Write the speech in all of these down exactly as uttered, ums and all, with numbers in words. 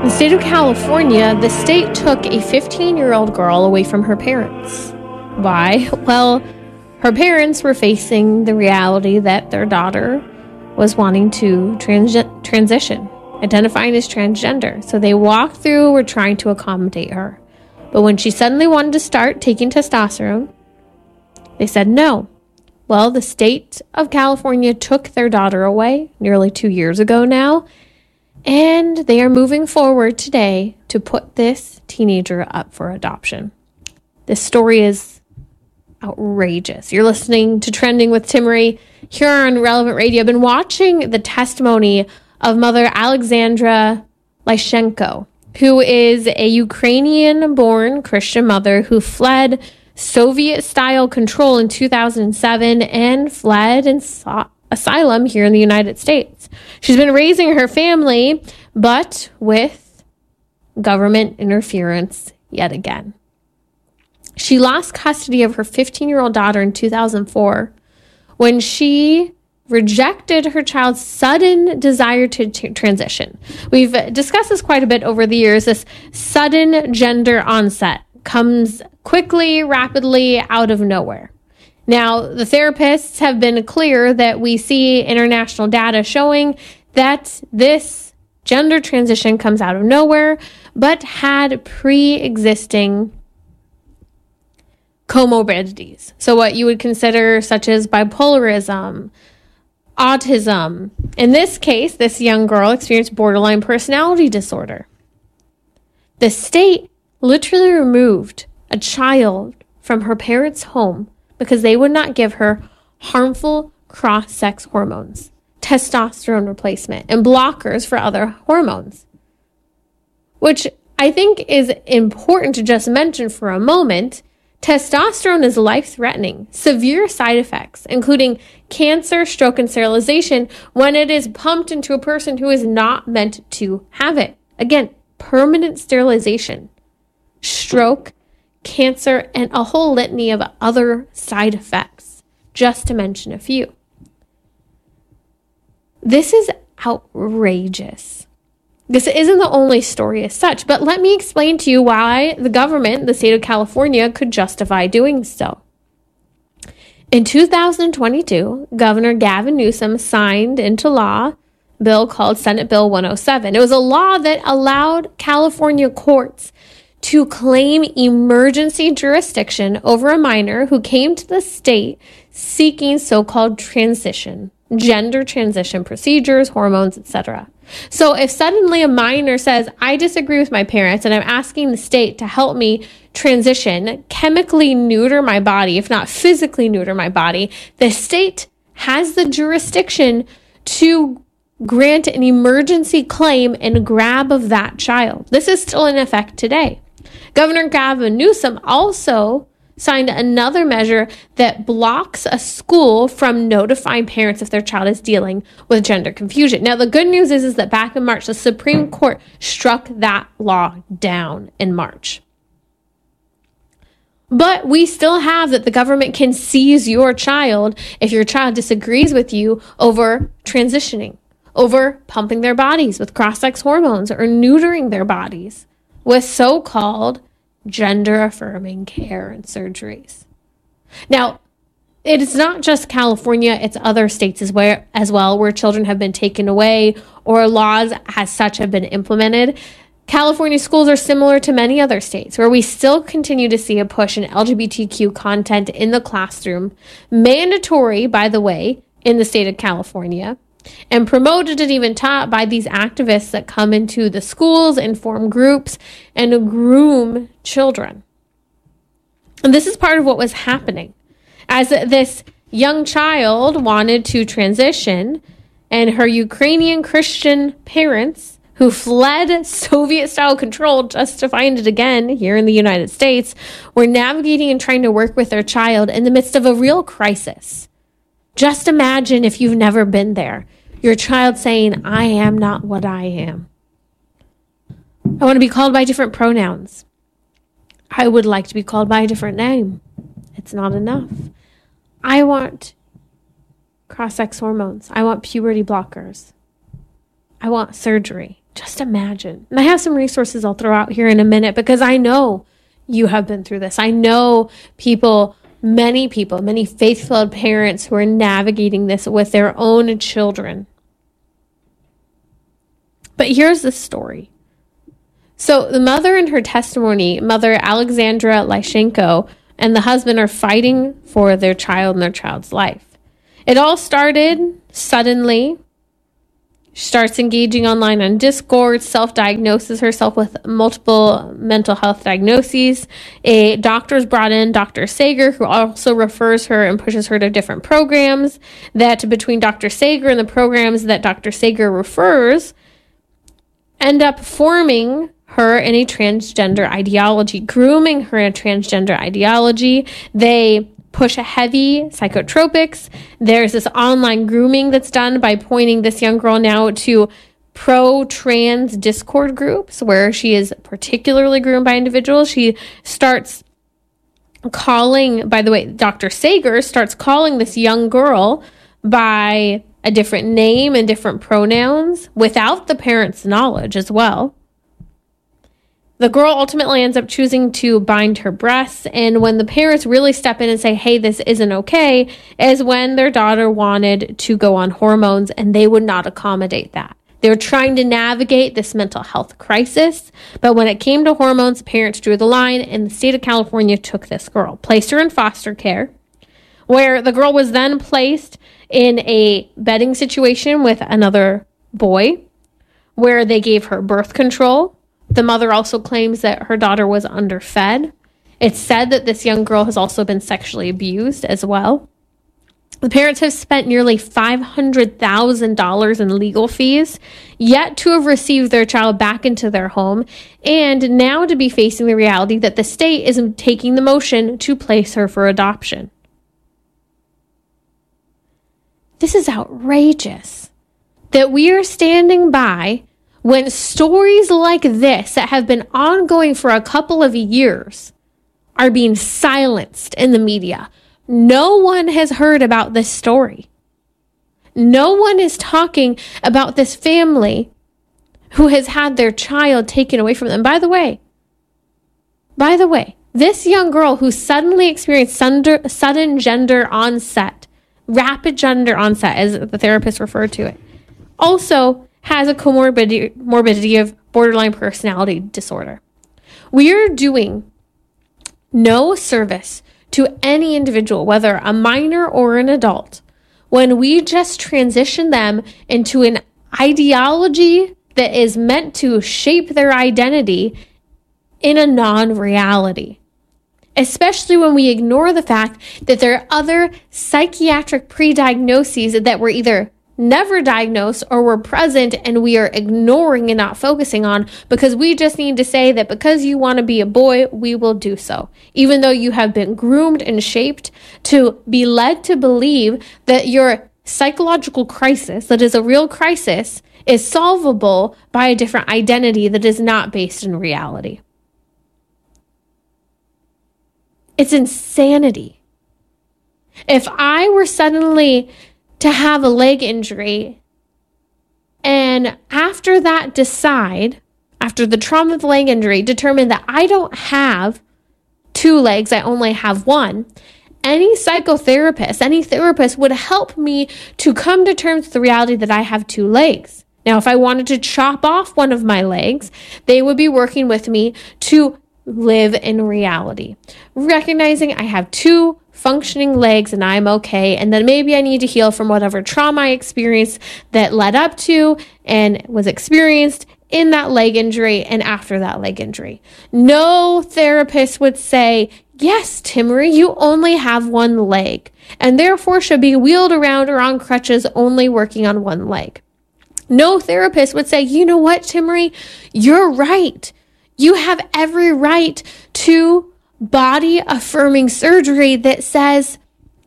the state of California, the state took a fifteen-year-old girl away from her parents. Why? Well, her parents were facing the reality that their daughter was wanting to trans- transition, identifying as transgender. So they walked through, were trying to accommodate her. But when she suddenly wanted to start taking testosterone, they said no. Well, the state of California took their daughter away nearly two years ago now, and they are moving forward today to put this teenager up for adoption. This story is outrageous. You're listening to Trending with Timmerie here on Relevant Radio. I've been watching the testimony of Mother Alexandra Lyshenko, who is a Ukrainian-born Christian mother who fled Soviet-style control in two thousand seven and fled and sought asylum here in the United States. She's been raising her family, but with government interference yet again. She lost custody of her fifteen-year-old daughter in two thousand four when she rejected her child's sudden desire to t- transition. We've discussed this quite a bit over the years. This sudden gender onset comes quickly, rapidly, out of nowhere. Now, the therapists have been clear that we see international data showing that this gender transition comes out of nowhere, but had pre-existing comorbidities. So what you would consider such as bipolarism, autism. In this case, this young girl experienced borderline personality disorder. The state literally removed a child from her parents' home because they would not give her harmful cross-sex hormones, testosterone replacement, and blockers for other hormones. Which I think is important to just mention for a moment. Testosterone is life-threatening, severe side effects, including cancer, stroke, and sterilization when it is pumped into a person who is not meant to have it. Again, permanent sterilization, stroke, cancer, and a whole litany of other side effects, just to mention a few. This is outrageous. This isn't the only story as such, but let me explain to you why the government, the state of California, could justify doing so. In two thousand twenty-two, Governor Gavin Newsom signed into law a bill called Senate Bill one oh seven. It was a law that allowed California courts to claim emergency jurisdiction over a minor who came to the state seeking so-called transition, gender transition procedures, hormones, et cetera. So if suddenly a minor says, I disagree with my parents and I'm asking the state to help me transition, chemically neuter my body, if not physically neuter my body, the state has the jurisdiction to grant an emergency claim and grab of that child. This is still in effect today. Governor Gavin Newsom also signed another measure that blocks a school from notifying parents if their child is dealing with gender confusion. Now, the good news is, is that back in March, the Supreme Court struck that law down in March. But we still have that the government can seize your child if your child disagrees with you over transitioning, over pumping their bodies with cross-sex hormones or neutering their bodies with so-called gender-affirming care and surgeries. Now, it is not just California, it's other states as well, as well where children have been taken away or laws as such have been implemented. California schools are similar to many other states where we still continue to see a push in L G B T Q content in the classroom, mandatory, by the way, in the state of California, and promoted and even taught by these activists that come into the schools and form groups and groom children. And this is part of what was happening. As this young child wanted to transition, and her Ukrainian Christian parents, who fled Soviet-style control just to find it again here in the United States, were navigating and trying to work with their child in the midst of a real crisis. Just imagine if you've never been there. Your child saying, I am not what I am. I want to be called by different pronouns. I would like to be called by a different name. It's not enough. I want cross-sex hormones. I want puberty blockers. I want surgery Just imagine. And I have some resources I'll throw out here in a minute because I know you have been through this. I know people, many people, many faith-filled parents who are navigating this with their own children. But here's the story. So the mother in her testimony, Mother Alexandra Lyshenko, and the husband are fighting for their child and their child's life. It all started suddenly. She starts engaging online on Discord, self-diagnoses herself with multiple mental health diagnoses. A doctor is brought in, Doctor Sager, who also refers her and pushes her to different programs. That between Doctor Sager and the programs that Doctor Sager refers, end up forming her in a transgender ideology, grooming her in a transgender ideology. They push a heavy psychotropics. There's this online grooming that's done by pointing this young girl now to pro-trans Discord groups where she is particularly groomed by individuals. She starts calling, by the way, Doctor Sager starts calling this young girl by a different name and different pronouns without the parents' knowledge as well. The girl ultimately ends up choosing to bind her breasts, and when the parents really step in and say, hey, this isn't okay, is when their daughter wanted to go on hormones, and they would not accommodate that. They were trying to navigate this mental health crisis, but when it came to hormones, parents drew the line, and the state of California took this girl, placed her in foster care, where the girl was then placed in a bedding situation with another boy, where they gave her birth control. The mother also claims that her daughter was underfed. It's said that this young girl has also been sexually abused as well. The parents have spent nearly five hundred thousand dollars in legal fees, yet to have received their child back into their home, and now to be facing the reality that the state is taking the motion to place her for adoption. This is outrageous that we are standing by when stories like this that have been ongoing for a couple of years are being silenced in the media. No one has heard about this story. No one is talking about this family who has had their child taken away from them. By the way, by the way, this young girl who suddenly experienced sudden gender onset, rapid gender onset, as the therapist referred to it, also has a comorbidity morbidity of borderline personality disorder. We are doing no service to any individual, whether a minor or an adult, when we just transition them into an ideology that is meant to shape their identity in a non-reality. Especially when we ignore the fact that there are other psychiatric pre-diagnoses that were either never diagnosed or were present and we are ignoring and not focusing on because we just need to say that because you want to be a boy, we will do so. Even though you have been groomed and shaped to be led to believe that your psychological crisis, that is a real crisis, is solvable by a different identity that is not based in reality. It's insanity. If I were suddenly to have a leg injury, and after that decide, after the trauma of the leg injury, determine that I don't have two legs, I only have one, any psychotherapist, any therapist would help me to come to terms with the reality that I have two legs. Now, if I wanted to chop off one of my legs, they would be working with me to live in reality, recognizing I have two functioning legs and I'm okay, and then maybe I need to heal from whatever trauma I experienced that led up to and was experienced in that leg injury and after that leg injury. No therapist would say, yes, Timmery, you only have one leg and therefore should be wheeled around or on crutches only working on one leg. No therapist would say, you know what, Timmery, you're right. You have every right to body affirming surgery that says,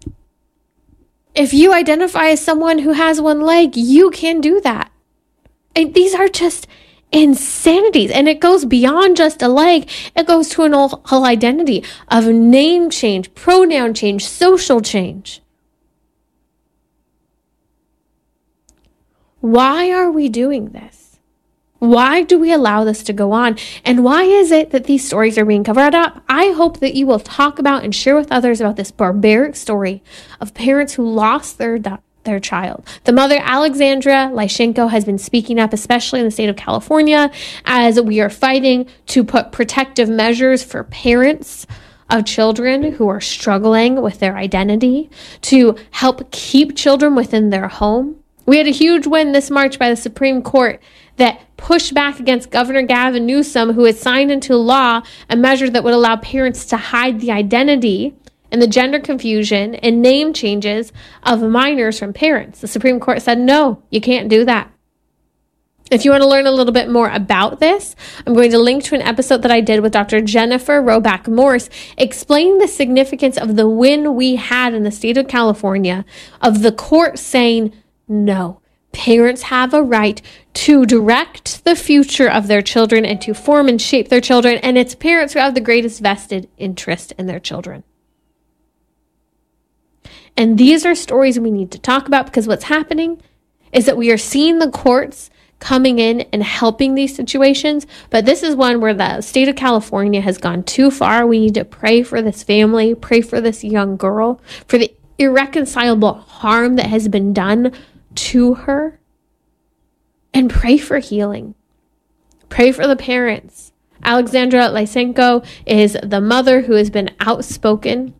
if you identify as someone who has one leg, you can do that. And these are just insanities. And it goes beyond just a leg. It goes to an whole, whole identity of name change, pronoun change, social change. Why are we doing this? Why do we allow this to go on? And why is it that these stories are being covered up? I hope that you will talk about and share with others about this barbaric story of parents who lost their their child. The mother, Alexandra Lyshenko, has been speaking up, especially in the state of California, as we are fighting to put protective measures for parents of children who are struggling with their identity, to help keep children within their home. We had a huge win this March by the Supreme Court that pushed back against Governor Gavin Newsom, who had signed into law a measure that would allow parents to hide the identity and the gender confusion and name changes of minors from parents. The Supreme Court said, no, you can't do that. If you want to learn a little bit more about this, I'm going to link to an episode that I did with Doctor Jennifer Roback Morse, explaining the significance of the win we had in the state of California, of the court saying, no, parents have a right to direct the future of their children and to form and shape their children, and it's parents who have the greatest vested interest in their children. And these are stories we need to talk about, because what's happening is that we are seeing the courts coming in and helping these situations. But this is one where the state of California has gone too far. We need to pray for this family, pray for this young girl, for the irreconcilable harm that has been done to her, and pray for healing. Pray for the parents. Alexandra Lyshenko is the mother who has been outspoken.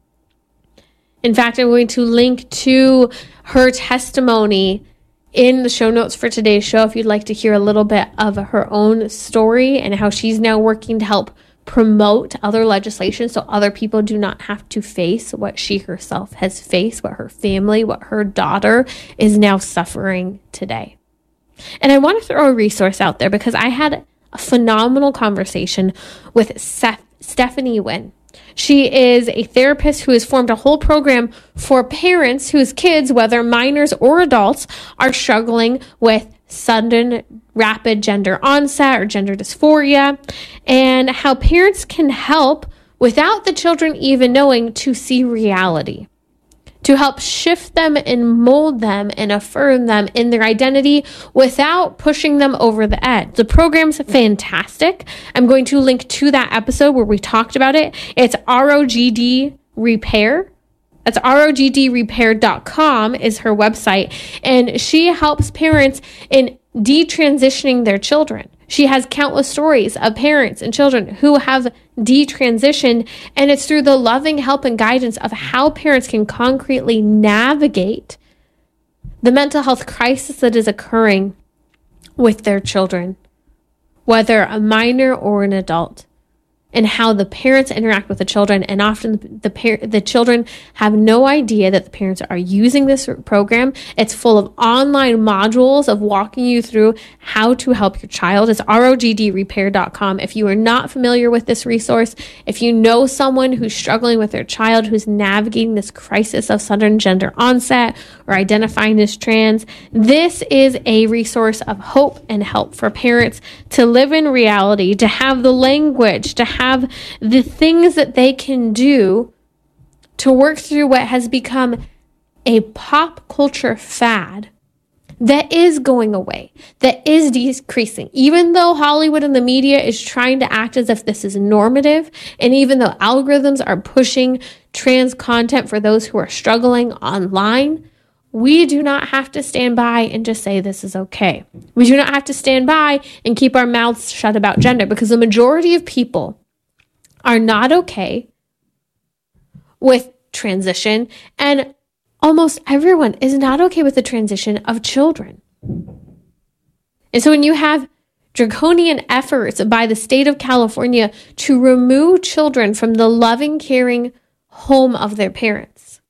In fact, I'm going to link to her testimony in the show notes for today's show if you'd like to hear a little bit of her own story and how she's now working to help promote other legislation so other people do not have to face what she herself has faced, what her family, what her daughter is now suffering today. And I want to throw a resource out there because I had a phenomenal conversation with Seth, Stephanie Wynn. She is a therapist who has formed a whole program for parents whose kids, whether minors or adults, are struggling with sudden, rapid gender onset or gender dysphoria, and how parents can help without the children even knowing to see reality, to help shift them and mold them and affirm them in their identity without pushing them over the edge. The program's fantastic. I'm going to link to that episode where we talked about it. It's R O G D Repair. That's R O G D repair dot com is her website. And she helps parents in detransitioning their children. She has countless stories of parents and children who have detransitioned, and it's through the loving help and guidance of how parents can concretely navigate the mental health crisis that is occurring with their children, whether a minor or an adult, and how the parents interact with the children. And often the par- the children have no idea that the parents are using this program. It's full of online modules of walking you through how to help your child. It's R O G D repair dot com. If you are not familiar with this resource, if you know someone who's struggling with their child, who's navigating this crisis of sudden gender onset or identifying as trans, this is a resource of hope and help for parents to live in reality, to have the language, to have have the things that they can do to work through what has become a pop culture fad that is going away, that is decreasing. Even though Hollywood and the media is trying to act as if this is normative, and even though algorithms are pushing trans content for those who are struggling online, we do not have to stand by and just say this is okay. We do not have to stand by and keep our mouths shut about gender, because the majority of people are not okay with transition, and almost everyone is not okay with the transition of children. And so when you have draconian efforts by the state of California to remove children from the loving, caring home of their parents,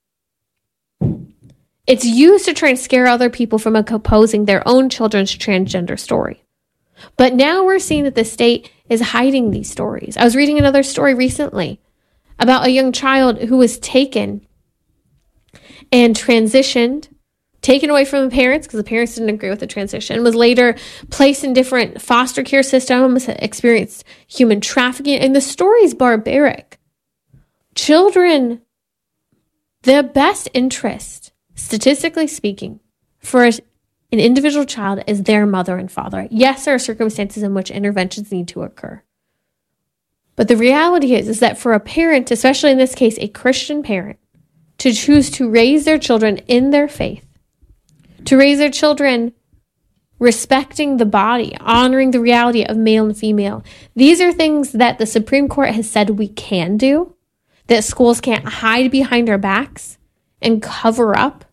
it's used to try and scare other people from opposing their own children's transgender story. But now we're seeing that the state is hiding these stories. I was reading another story recently about a young child who was taken and transitioned, taken away from the parents because the parents didn't agree with the transition, was later placed in different foster care systems, experienced human trafficking, and the story is barbaric. Children, the best interest, statistically speaking, for an individual child as their mother and father. Yes, there are circumstances in which interventions need to occur. But the reality is, is that for a parent, especially in this case, a Christian parent, to choose to raise their children in their faith, to raise their children respecting the body, honoring the reality of male and female, these are things that the Supreme Court has said we can do, that schools can't hide behind our backs and cover up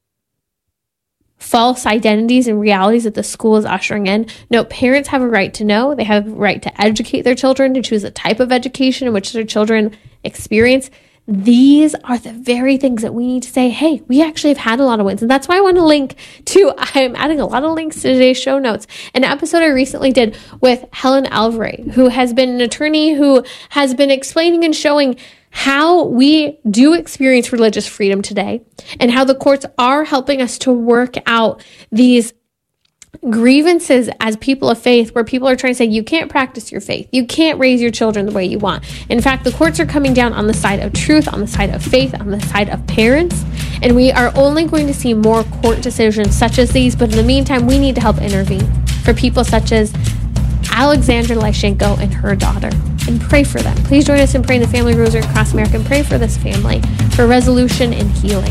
false identities and realities that the school is ushering in. No, parents have a right to know. They have a right to educate their children, to choose a type of education in which their children experience. These are the very things that we need to say, hey, we actually have had a lot of wins. And that's why I want to link to, I'm adding a lot of links to today's show notes, an episode I recently did with Helen Alvarez, who has been an attorney who has been explaining and showing how we do experience religious freedom today and how the courts are helping us to work out these grievances as people of faith, where people are trying to say, you can't practice your faith. You can't raise your children the way you want. In fact, the courts are coming down on the side of truth, on the side of faith, on the side of parents. And we are only going to see more court decisions such as these. But in the meantime, we need to help intervene for people such as Alexandra Lyshenko and her daughter, and pray for them. Please join us in praying the Family Rosary across America and pray for this family for resolution and healing.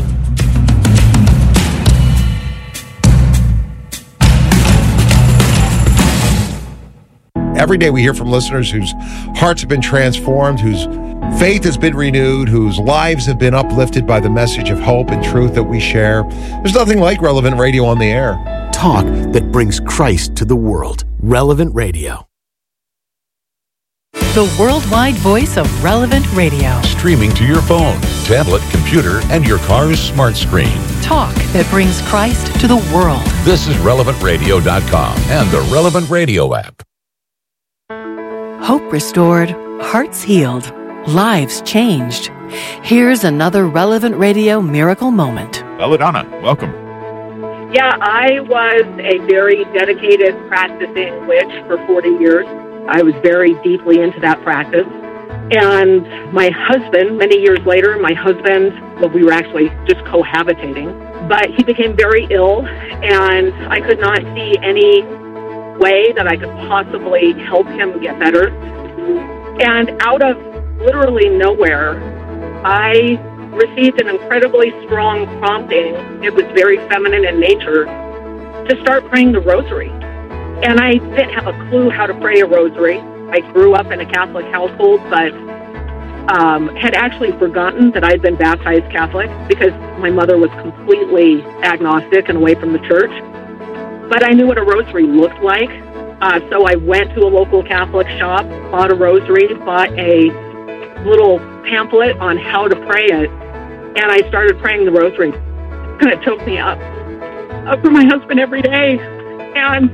Every day we hear from listeners whose hearts have been transformed, whose faith has been renewed, whose lives have been uplifted by the message of hope and truth that we share. There's nothing like Relevant Radio on the air. Talk that brings Christ to the world. Relevant Radio. The worldwide voice of Relevant Radio. Streaming to your phone, tablet, computer, and your car's smart screen. Talk that brings Christ to the world. This is relevant radio dot com and the Relevant Radio app. Hope restored, hearts healed, lives changed. Here's another Relevant Radio miracle moment. Belladonna, welcome. Yeah, I was a very dedicated practicing witch for forty years. I was very deeply into that practice. And my husband, many years later, my husband, well, we were actually just cohabitating, but he became very ill, and I could not see any way that I could possibly help him get better. And out of literally nowhere, I received an incredibly strong prompting. It was very feminine in nature, to start praying the rosary. And I didn't have a clue how to pray a rosary. I grew up in a Catholic household, but um, had actually forgotten that I'd been baptized Catholic because my mother was completely agnostic and away from the church. But I knew what a rosary looked like. Uh, so I went to a local Catholic shop, bought a rosary, bought a little pamphlet on how to pray it, and I started praying the rosary. And it took me up, up for my husband every day. And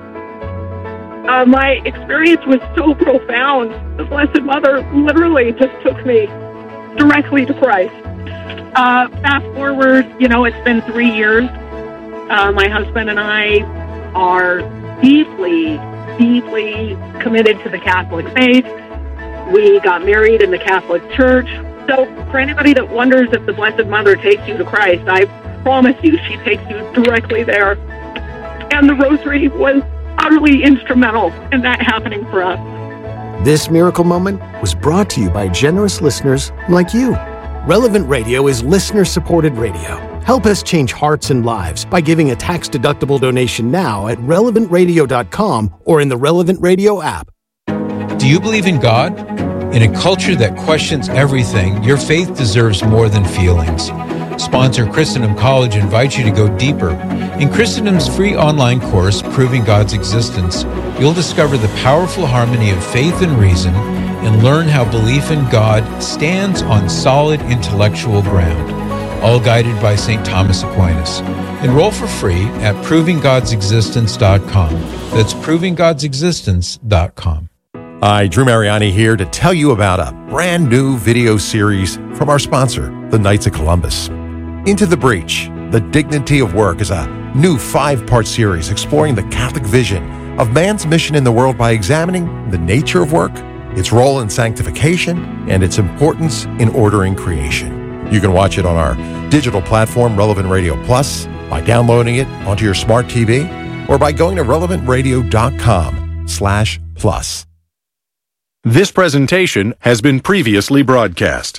uh, my experience was so profound. The Blessed Mother literally just took me directly to Christ. Uh, fast forward, you know, it's been three years. Uh, my husband and I are deeply, deeply committed to the Catholic faith. We got married in the Catholic Church. So for anybody that wonders if the Blessed Mother takes you to Christ, I promise you she takes you directly there. And the rosary was utterly instrumental in that happening for us. This miracle moment was brought to you by generous listeners like you. Relevant Radio is listener-supported radio. Help us change hearts and lives by giving a tax-deductible donation now at relevant radio dot com or in the Relevant Radio app. Do you believe in God? In a culture that questions everything, your faith deserves more than feelings. Sponsor Christendom College invites you to go deeper. In Christendom's free online course, Proving God's Existence, you'll discover the powerful harmony of faith and reason and learn how belief in God stands on solid intellectual ground, all guided by Saint Thomas Aquinas. Enroll for free at proving gods existence dot com. That's proving gods existence dot com. Hi, Drew Mariani here to tell you about a brand new video series from our sponsor, the Knights of Columbus. Into the Breach, The Dignity of Work is a new five-part series exploring the Catholic vision of man's mission in the world by examining the nature of work, its role in sanctification, and its importance in ordering creation. You can watch it on our digital platform, Relevant Radio Plus, by downloading it onto your smart T V or by going to relevant radio dot com slash plus. This presentation has been previously broadcast.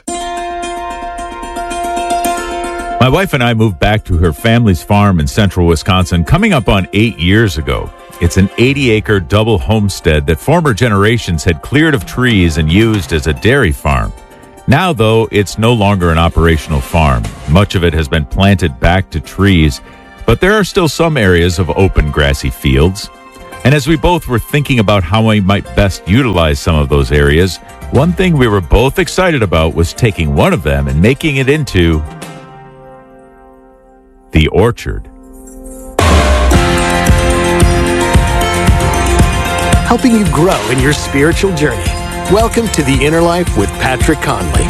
My wife and I moved back to her family's farm in central Wisconsin coming up on eight years ago. It's an eighty-acre double homestead that former generations had cleared of trees and used as a dairy farm. Now, though, it's no longer an operational farm. Much of it has been planted back to trees, but there are still some areas of open grassy fields. And as we both were thinking about how we might best utilize some of those areas, one thing we were both excited about was taking one of them and making it into the orchard. Helping you grow in your spiritual journey. Welcome to The Inner Life with Patrick Conley.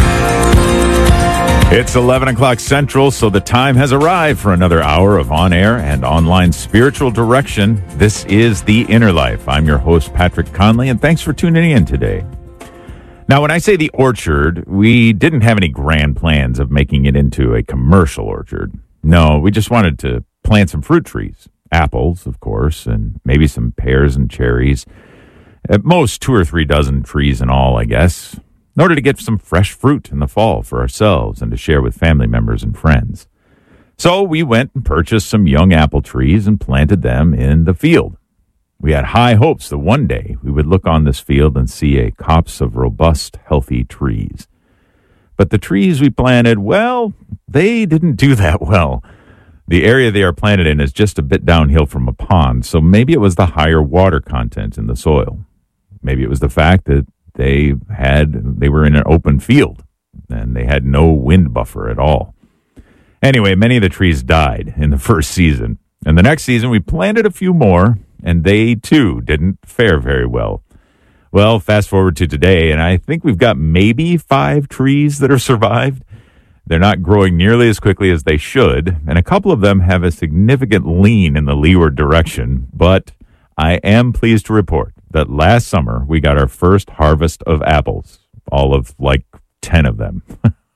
It's eleven o'clock Central, so the time has arrived for another hour of on-air and online spiritual direction. This is The Inner Life. I'm your host, Patrick Conley, and thanks for tuning in today. Now, when I say the orchard, we didn't have any grand plans of making it into a commercial orchard. No, we just wanted to plant some fruit trees. Apples, of course, and maybe some pears and cherries. At most, two or three dozen trees in all, I guess, in order to get some fresh fruit in the fall for ourselves and to share with family members and friends. So we went and purchased some young apple trees and planted them in the field. We had high hopes that one day we would look on this field and see a copse of robust, healthy trees. But the trees we planted, well, they didn't do that well. The area they are planted in is just a bit downhill from a pond, so maybe it was the higher water content in the soil. Maybe it was the fact that they had they were in an open field and they had no wind buffer at all. Anyway, many of the trees died in the first season, and the next season we planted a few more, and they too didn't fare very well. Well, fast forward to today, and I think we've got maybe five trees that have survived. They're not growing nearly as quickly as they should, and a couple of them have a significant lean in the leeward direction, but I am pleased to report that last summer we got our first harvest of apples, all of like ten of them.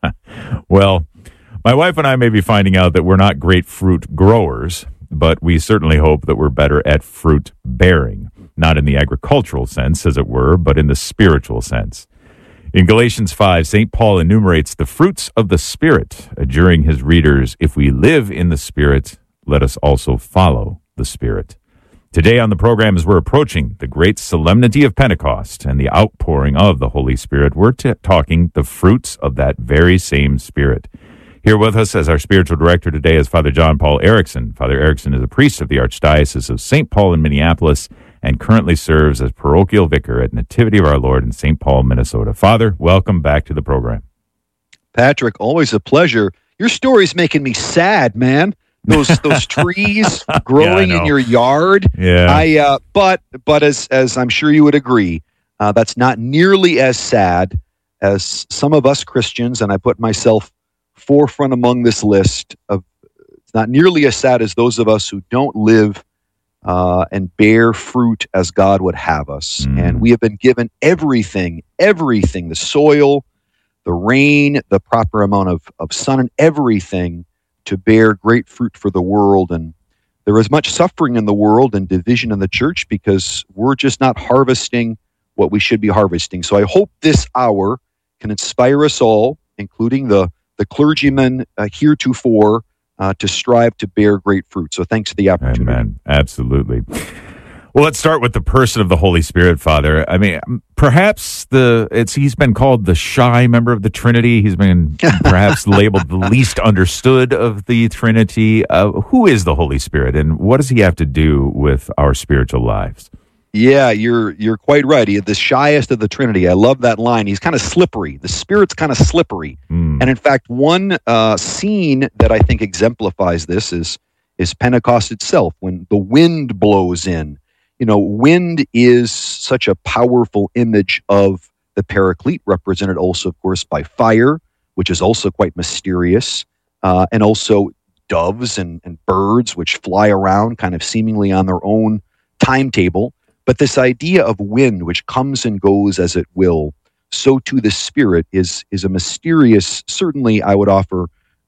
Well, my wife and I may be finding out that we're not great fruit growers, but we certainly hope that we're better at fruit bearing, not in the agricultural sense, as it were, but in the spiritual sense. In Galatians five, Saint Paul enumerates the fruits of the Spirit, adjuring his readers, if we live in the Spirit, let us also follow the Spirit. Today on the program, as we're approaching the great solemnity of Pentecost and the outpouring of the Holy Spirit, we're t- talking the fruits of that very same Spirit. Here with us as our spiritual director today is Father John Paul Erickson. Father Erickson is a priest of the Archdiocese of Saint Paul in Minneapolis and currently serves as parochial vicar at Nativity of Our Lord in Saint Paul, Minnesota. Father, welcome back to the program. Patrick, always a pleasure. Your story's making me sad, man. Those those trees growing yeah, in your yard. Yeah. I uh, but but as as I'm sure you would agree, uh, that's not nearly as sad as some of us Christians, and I put myself forefront among this list of. It's not nearly as sad as those of us who don't live uh, and bear fruit as God would have us. Mm. And we have been given everything, everything, the soil, the rain, the proper amount of, of sun, and everything to bear great fruit for the world. And there is much suffering in the world and division in the church because we're just not harvesting what we should be harvesting. So I hope this hour can inspire us all, including the, the clergymen uh, heretofore, uh, to strive to bear great fruit. So thanks for the opportunity. Amen. Absolutely. Well, let's start with the person of the Holy Spirit, Father. I mean, perhaps the it's he's been called the shy member of the Trinity. He's been perhaps labeled the least understood of the Trinity. Uh, who is the Holy Spirit, and what does he have to do with our spiritual lives? Yeah, you're you're quite right. He's the shyest of the Trinity. I love that line. He's kind of slippery. The Spirit's kind of slippery. Mm. And in fact, one uh, scene that I think exemplifies this is is Pentecost itself, when the wind blows in. You know, wind is such a powerful image of the Paraclete, represented also, of course, by fire, which is also quite mysterious, uh, and also doves and, and birds, which fly around kind of seemingly on their own timetable. But this idea of wind, which comes and goes as it will, so too the Spirit is is a mysterious, certainly I would offer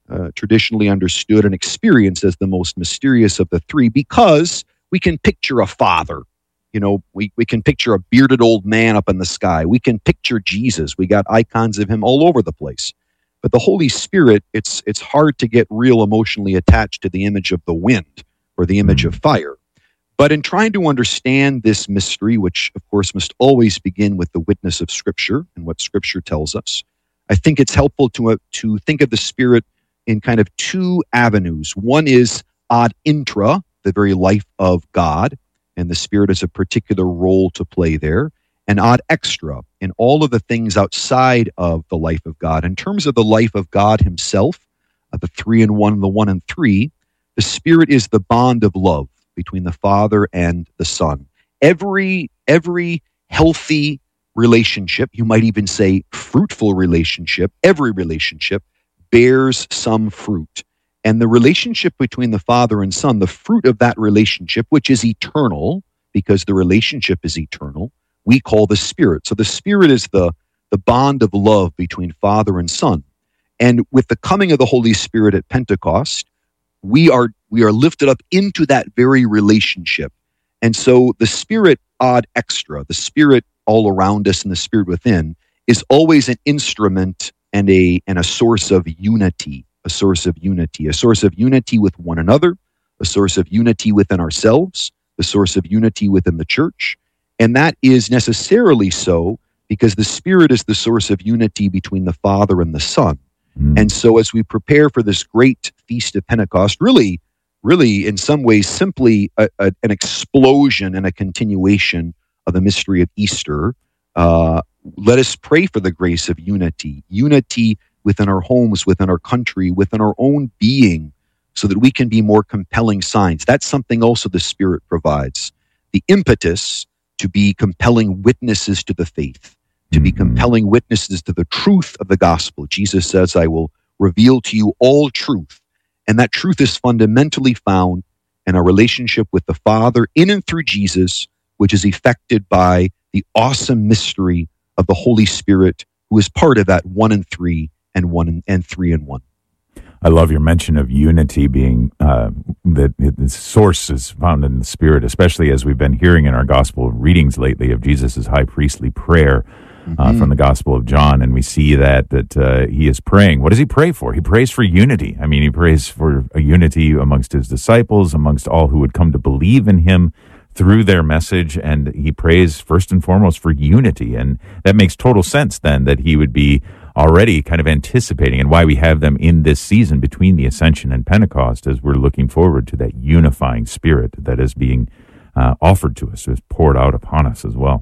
uh, traditionally understood and experienced as the most mysterious of the three, because we can picture a father. You know, we, we can picture a bearded old man up in the sky. We can picture Jesus. We got icons of him all over the place. But the Holy Spirit, it's it's hard to get real emotionally attached to the image of the wind or the image of fire. But in trying to understand this mystery, which of course must always begin with the witness of Scripture and what Scripture tells us, I think it's helpful to, uh, to think of the Spirit in kind of two avenues. One is ad intra, the very life of God, and the Spirit has a particular role to play there, and ad extra, in all of the things outside of the life of God. In terms of the life of God himself, uh, the three and one, the one and three, the Spirit is the bond of love between the Father and the Son. Every, every healthy relationship, you might even say fruitful relationship, every relationship bears some fruit. And the relationship between the Father and Son, the fruit of that relationship, which is eternal, because the relationship is eternal, we call the Spirit. So the Spirit is the, the bond of love between Father and Son. And with the coming of the Holy Spirit at Pentecost, we are we are lifted up into that very relationship. And so the Spirit ad extra, the Spirit all around us and the Spirit within, is always an instrument and a and a source of unity. A source of unity, a source of unity with one another, a source of unity within ourselves, a source of unity within the church. And that is necessarily so because the Spirit is the source of unity between the Father and the Son. Mm. And so as we prepare for this great Feast of Pentecost, really, really in some ways simply a, a, an explosion and a continuation of the mystery of Easter, uh, let us pray for the grace of unity, unity within our homes, within our country, within our own being, so that we can be more compelling signs. That's something also the Spirit provides. The impetus to be compelling witnesses to the faith, to be compelling witnesses to the truth of the gospel. Jesus says, I will reveal to you all truth. And that truth is fundamentally found in our relationship with the Father in and through Jesus, which is effected by the awesome mystery of the Holy Spirit, who is part of that one and three and one and, and three and one. I love your mention of unity being uh, that the source is found in the Spirit, especially as we've been hearing in our gospel readings lately of Jesus' high priestly prayer uh, mm-hmm. from the Gospel of John, and we see that that uh, he is praying. What does he pray for? He prays for unity. I mean, he prays for a unity amongst his disciples, amongst all who would come to believe in him through their message, and he prays first and foremost for unity, and that makes total sense then that he would be already kind of anticipating, and why we have them in this season between the Ascension and Pentecost, as we're looking forward to that unifying Spirit that is being uh, offered to us, is poured out upon us as well.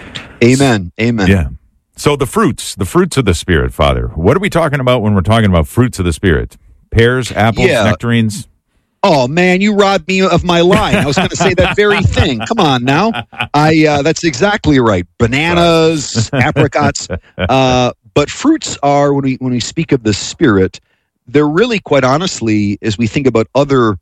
Amen. Amen. Yeah. So the fruits, the fruits of the Spirit, Father. What are we talking about when we're talking about fruits of the Spirit? Pears, apples, yeah. nectarines? Oh man, you robbed me of my line. I was going to say that very thing. Come on now. I uh, that's exactly right. Bananas, apricots. Uh, but fruits are, when we when we speak of the Spirit, they're really, quite honestly, as we think about other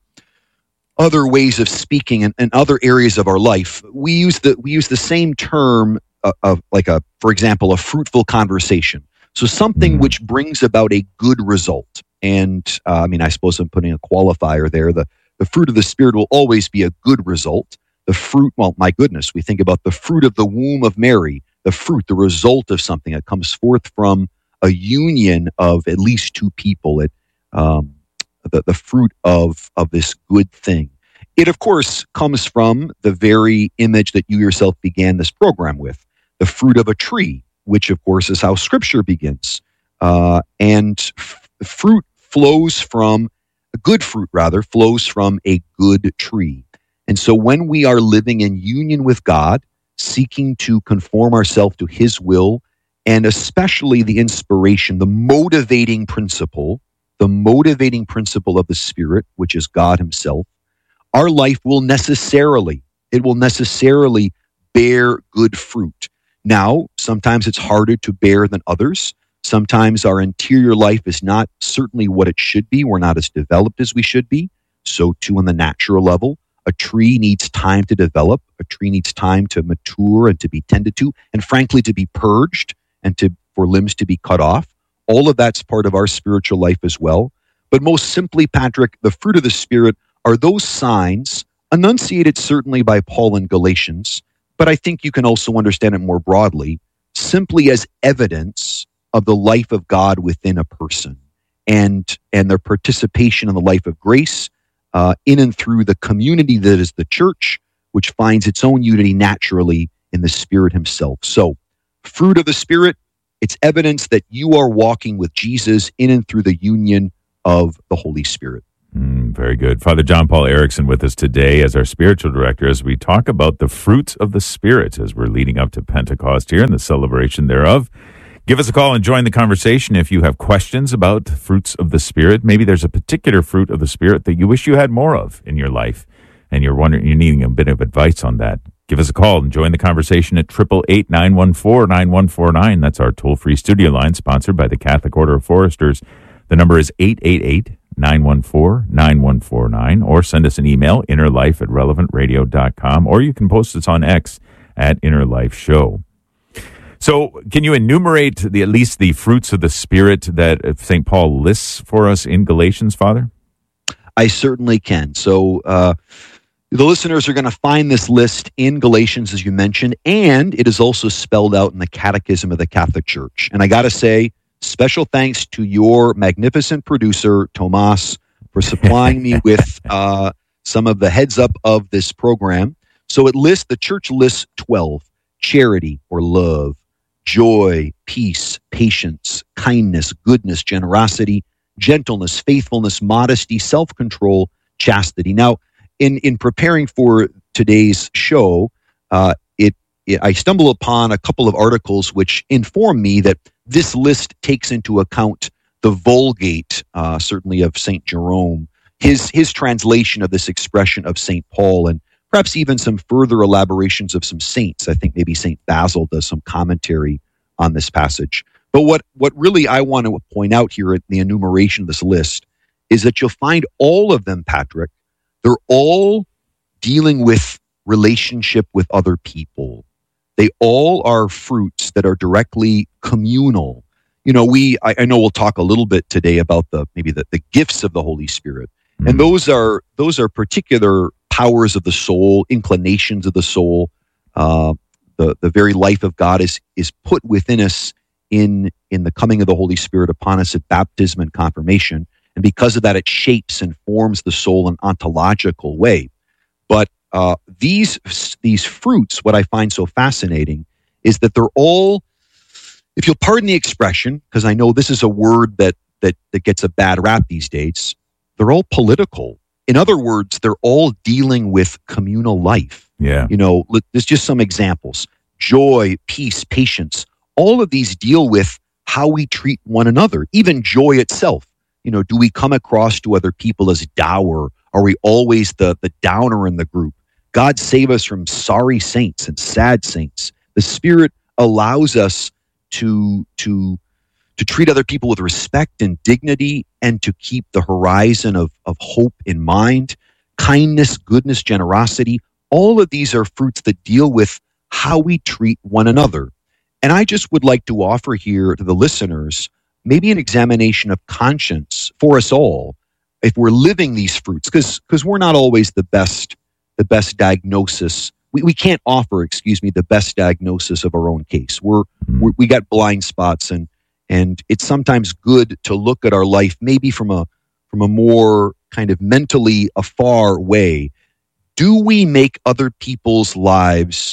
other ways of speaking and, and other areas of our life, we use the we use the same term of, of like a, for example, a fruitful conversation. So something which brings about a good result. And uh, I mean, I suppose I'm putting a qualifier there. The, the fruit of the Spirit will always be a good result. The fruit, well, my goodness, we think about the fruit of the womb of Mary, the fruit, the result of something that comes forth from a union of at least two people, it, um, the, the fruit of, of this good thing. It, of course, comes from the very image that you yourself began this program with, the fruit of a tree, which, of course, is how Scripture begins. Uh, and f- fruit flows from, a good fruit rather, flows from a good tree. And so when we are living in union with God, seeking to conform ourselves to His will, and especially the inspiration, the motivating principle, the motivating principle of the Spirit, which is God Himself, our life will necessarily, it will necessarily bear good fruit. Now, sometimes it's harder to bear than others. Sometimes our interior life is not certainly what it should be. We're not as developed as we should be. So too on the natural level. A tree needs time to develop. A tree needs time to mature and to be tended to, and frankly, to be purged and to for limbs to be cut off. All of that's part of our spiritual life as well. But most simply, Patrick, the fruit of the Spirit are those signs, enunciated certainly by Paul in Galatians, but I think you can also understand it more broadly, simply as evidence of the life of God within a person and, and their participation in the life of grace uh, in and through the community that is the church, which finds its own unity naturally in the Spirit himself. So, fruit of the Spirit, it's evidence that you are walking with Jesus in and through the union of the Holy Spirit. Mm, very good. Father John Paul Erickson with us today as our spiritual director as we talk about the fruits of the Spirit as we're leading up to Pentecost here and the celebration thereof. Give us a call and join the conversation if you have questions about fruits of the Spirit. Maybe there's a particular fruit of the Spirit that you wish you had more of in your life and you're wondering, you're needing a bit of advice on that. Give us a call and join the conversation at eight eight eight, nine one four, nine one four nine. That's our toll-free studio line sponsored by the Catholic Order of Foresters. The number is eight eight eight, nine one four, nine one four nine, or send us an email, innerlife at relevant radio dot com, or you can post us on X at Inner Life Show. So can you enumerate the, at least the fruits of the Spirit that Saint Paul lists for us in Galatians, Father? I certainly can. So uh, the listeners are going to find this list in Galatians, as you mentioned, and it is also spelled out in the Catechism of the Catholic Church. And I got to say, special thanks to your magnificent producer, Tomas, for supplying me with uh, some of the heads up of this program. So it lists, the church lists twelve: charity or love, joy, peace, patience, kindness, goodness, generosity, gentleness, faithfulness, modesty, self-control, chastity. Now, in, in preparing for today's show, uh, it, it I stumble upon a couple of articles which inform me that this list takes into account the Vulgate, uh, certainly of Saint Jerome, his his translation of this expression of Saint Paul, and perhaps even some further elaborations of some saints. I think maybe Saint Basil does some commentary on this passage. But what, what really I want to point out here in the enumeration of this list is that you'll find all of them, Patrick, they're all dealing with relationship with other people. They all are fruits that are directly communal. You know, we, I, I know we'll talk a little bit today about the, maybe the, the gifts of the Holy Spirit. Mm-hmm. And those are, those are particular powers of the soul, inclinations of the soul. Uh, the, the very life of God is, is put within us in, in the coming of the Holy Spirit upon us at baptism and confirmation. And because of that, it shapes and forms the soul in an ontological way. But uh, these, these fruits, what I find so fascinating is that they're all, if you'll pardon the expression, because I know this is a word that, that, that gets a bad rap these days, they're all political. In other words, they're all dealing with communal life. Yeah. You know, there's just some examples. Joy, peace, patience. All of these deal with how we treat one another, even joy itself. You know, do we come across to other people as dour? Are we always the, the downer in the group? God save us from sorry saints and sad saints. The Spirit allows us to, to, to treat other people with respect and dignity and to keep the horizon of, of hope in mind. Kindness, goodness, generosity. All of these are fruits that deal with how we treat one another. And I just would like to offer here to the listeners maybe an examination of conscience for us all if we're living these fruits, because because we're not always the best the best diagnosis. We we can't offer, excuse me, the best diagnosis of our own case. We're, we're we got blind spots, and and it's sometimes good to look at our life maybe from a from a more kind of mentally afar way. Do we make other people's lives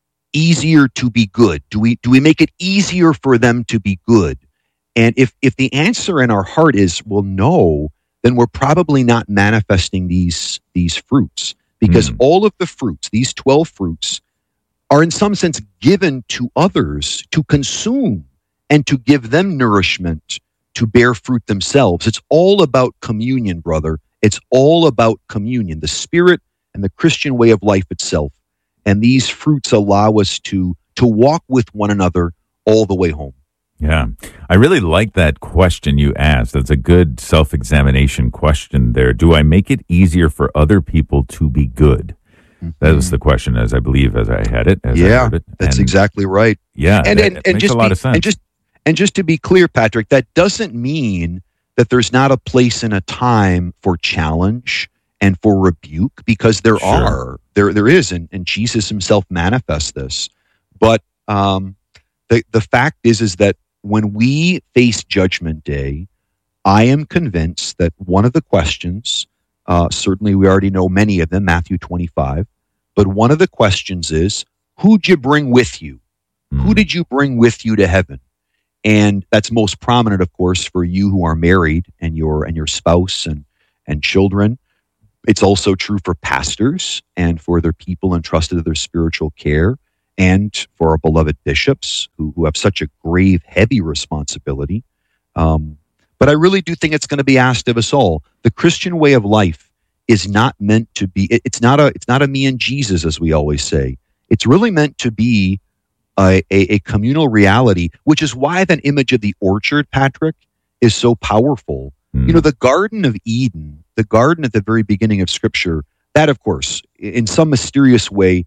easier to be good? Do we do we make it easier for them to be good? And if if the answer in our heart is, well, no, then we're probably not manifesting these these fruits, because mm. all of the fruits, these twelve fruits, are in some sense given to others to consume and to give them nourishment to bear fruit themselves. It's all about communion, brother. It's all about communion, the Spirit and the Christian way of life itself. And these fruits allow us to to walk with one another all the way home. Yeah. I really like that question you asked. That's a good self-examination question there. Do I make it easier for other people to be good? Mm-hmm. That was the question, as I believe, as I had it. As yeah, I heard it. That's and, exactly right. Yeah, and that, and, and makes just a lot be, of sense. And just and just to be clear, Patrick, that doesn't mean that there's not a place and a time for challenge and for rebuke, because there Sure. are, there there is, and, and Jesus himself manifests this. But um, the the fact is, is that when we face Judgment Day, I am convinced that one of the questions, uh, certainly we already know many of them, Matthew twenty-five, but one of the questions is, who'd you bring with you? Mm. Who did you bring with you to heaven? And that's most prominent, of course, for you who are married and your and your spouse and and children. It's also true for pastors and for their people entrusted to their spiritual care, and for our beloved bishops who, who have such a grave, heavy responsibility. Um, but I really do think it's going to be asked of us all. The Christian way of life is not meant to be. It, it's not a. It's not a me and Jesus, as we always say. It's really meant to be A, a, a communal reality, which is why that image of the orchard, Patrick, is so powerful. Mm. You know, the Garden of Eden, the garden at the very beginning of Scripture, that, of course, in some mysterious way,